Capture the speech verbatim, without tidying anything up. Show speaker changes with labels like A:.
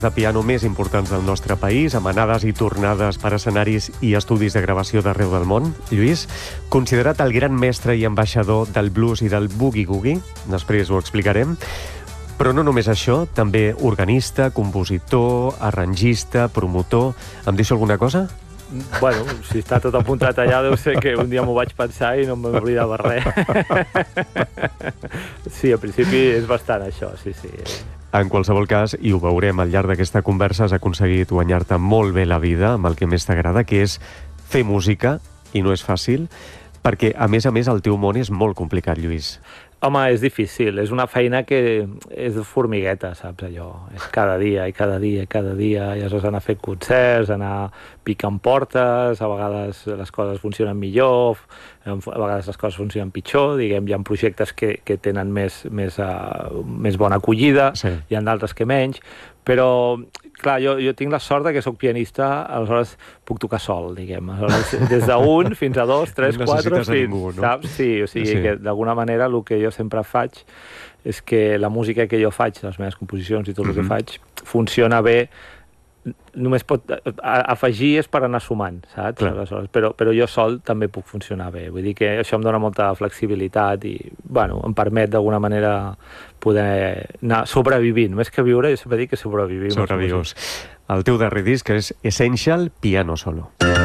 A: de piano més importants del nostre país, amb anades i tornades per escenaris i estudis de gravació d'arreu del món. Lluís, considerat el gran mestre i ambaixador del blues i del boogie-googie, després ho explicarem, però no només això, també organista, compositor, arrangista, promotor... Em deixo alguna cosa?
B: Bueno, si està tot apuntat allà, deu ser que un dia m'ho vaig pensar i no m'oblidava res. Sí, al principi és bastant això, sí, sí.
A: En qualsevol cas, i ho veurem al llarg d'aquesta conversa, has aconseguit guanyar-te molt bé la vida amb el que més t'agrada, que és fer música, i no és fàcil, perquè, a més a més, el teu món és molt complicat, Lluís.
B: Home, és difícil, és una feina que és de formigueta, saps, allò. És cada dia, i cada dia, i cada dia, i has d'anar a fer concerts, anar picant portes, a vegades les coses funcionen millor, a vegades les coses funcionen pitjor, diguem, hi ha projectes que, que tenen més, més, uh, més bona acollida, sí. Hi ha d'altres que menys, però, clar, jo, jo tinc la sort que soc pianista, aleshores puc tocar sol, diguem. Aleshores, des d'un fins a dos, tres, no quatre, fins, ningú, no? Saps? Sí, o sigui, sí. Que d'alguna manera el que jo sempre faig és que la música que jo faig, les meves composicions i tot el mm-hmm. que faig, funciona bé. Només pot afegir és per anar sumant, saps? Aleshores, però, però jo sol també puc funcionar bé. Vull dir que això em dona molta flexibilitat i, bueno, em permet d'alguna manera poder anar sobrevivint. Més que viure, jo sempre dic que sobrevivim.
A: Sobrevius. El teu darrer disc és Essential Piano Solo.